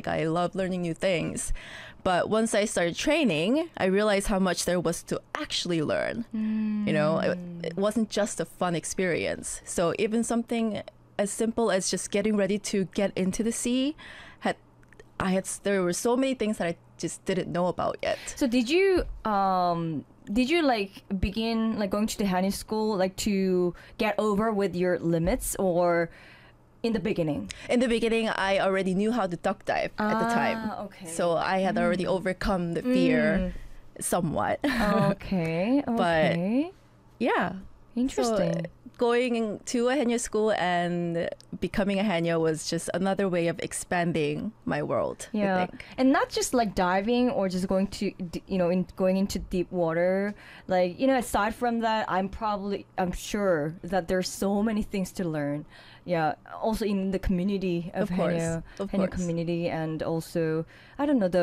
Like I love learning new things. But once I started training, I realized how much there was to actually learn. You know, it wasn't just a fun experience. So even something as simple as just getting ready to get into the sea, there were so many things that I just didn't know about yet. So did you like begin like going to the Hanya school like to get over with your limits, or in the beginning? In the beginning, I already knew how to duck dive at the time. Okay. So I had already overcome the fear somewhat. Okay. But yeah. Interesting. So going to a Hanya school and becoming a Hanya was just another way of expanding my world. I Yeah, think. and not just like diving or just going to going into deep water. Like, aside from that, I'm sure that there's so many things to learn. Yeah, also in the community of Hanya community, and also I don't know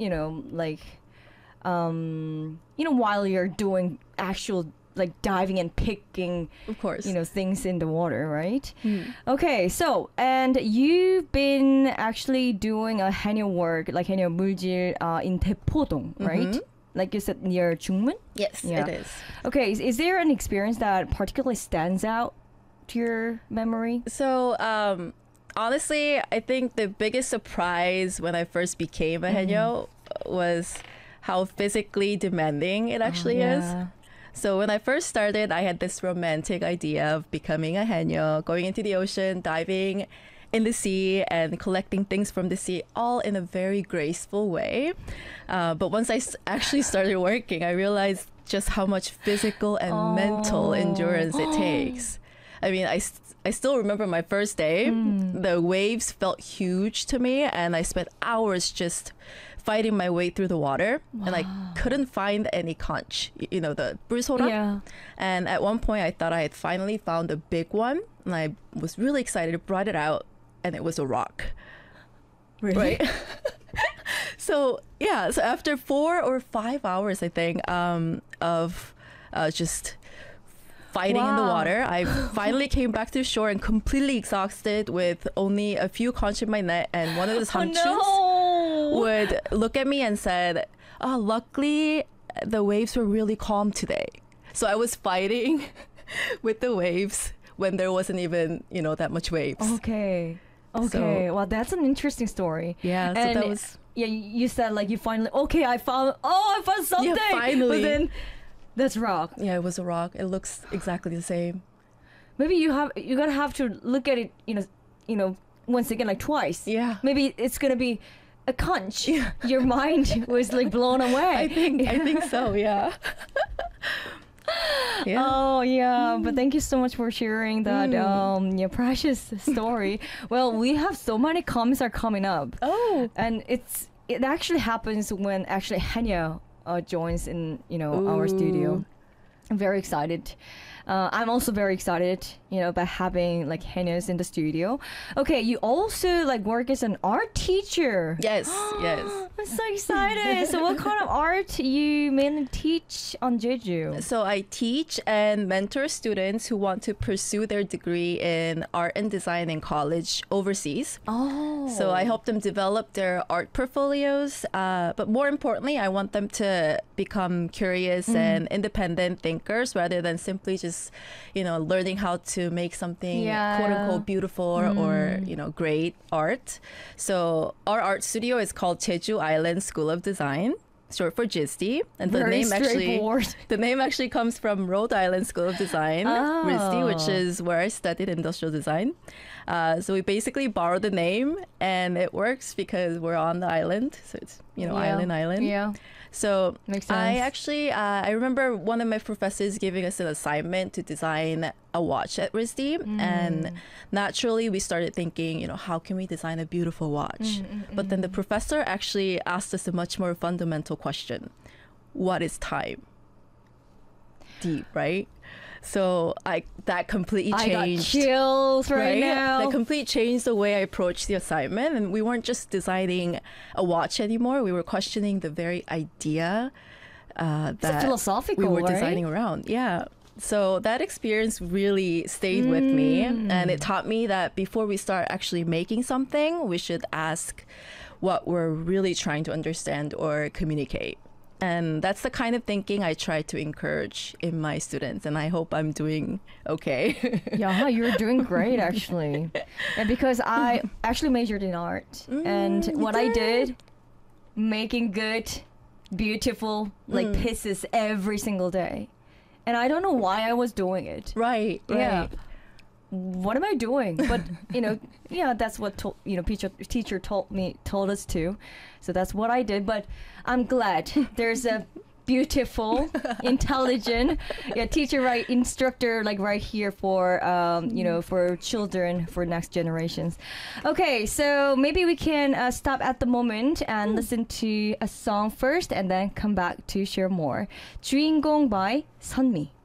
while you're doing actual like diving and picking, Of course. things in the water, right? Okay, so and you've been actually doing a Hanya work, like Hanya 물질, in Daepodong, right? Like you said, near Jungmun? Yes, Yeah. it is. Okay, is there an experience that particularly stands out to your memory? So, honestly, I think the biggest surprise when I first became a Haenyeo was how physically demanding it actually is. So when I first started, I had this romantic idea of becoming a Haenyeo, going into the ocean, diving in the sea and collecting things from the sea, all in a very graceful way. But once I actually started working, I realized just how much physical and mental endurance it takes. I mean, I still remember my first day. The waves felt huge to me, and I spent hours just fighting my way through the water. And I couldn't find any conch, the brusorak. Yeah. And at one point, I thought I had finally found a big one, and I was really excited, brought it out, and it was a rock. Really? Right? So after 4 or 5 hours, I think, of just fighting in the water, I finally came back to the shore and completely exhausted with only a few conch in my net, and one of the samchuns would look at me and said, "Oh, luckily the waves were really calm today." So I was fighting with the waves when there wasn't even, that much waves. Okay. So- Well, that's an interesting story. Yeah, so And that was... Yeah, you said like you finally, I found something. Yeah, finally. But then that's rock. Yeah, it was a rock. It looks exactly the same. Maybe you're gonna have to look at it, once again, like twice. Yeah. Maybe it's gonna be a conch. Your mind was like blown away. I think so, yeah. Yeah. Oh yeah, but thank you so much for sharing that precious story. Well, we have so many comments are coming up. Oh. And it actually happens when actually Hanya joins in our studio. I'm very excited. I'm also very excited, about having like Hanyas in the studio. Okay, you also like work as an art teacher. Yes, yes. I'm so excited. So what kind of art you mainly teach on Jeju? So I teach and mentor students who want to pursue their degree in art and design in college overseas. Oh. So I help them develop their art portfolios. But more importantly, I want them to become curious and independent thinkers rather than simply just, learning how to make something quote unquote beautiful or, great art. So our art studio is called Jeju Island School of Design, short for JISD. And the name actually comes from Rhode Island School of Design, RISD, which is where I studied industrial design. So we basically borrowed the name, and it works because we're on the island. So it's, island. Yeah. So Makes sense. I actually, I remember one of my professors giving us an assignment to design a watch at RISD. And naturally we started thinking, how can we design a beautiful watch? But then the professor actually asked us a much more fundamental question. What is time? Deep, right? So that completely changed. I got chills right now. That completely changed the way I approached the assignment. And we weren't just designing a watch anymore. We were questioning the very idea that philosophical, we were right? designing around. Yeah. So that experience really stayed with me. And it taught me that before we start actually making something, we should ask, what we're really trying to understand or communicate. And that's the kind of thinking I try to encourage in my students, and I hope I'm doing okay. Yeah, you're doing great actually. And because I actually majored in art, and what I did, making good, beautiful like pieces every single day. And I don't know why I was doing it. Right. Yeah. What am I doing? But yeah, that's what teacher told us to. So that's what I did. But I'm glad there's a beautiful, intelligent teacher, right, instructor, like right here for for children, for next generations. Okay, so maybe we can stop at the moment and listen to a song first, and then come back to share more. 주인공 by Sunmi.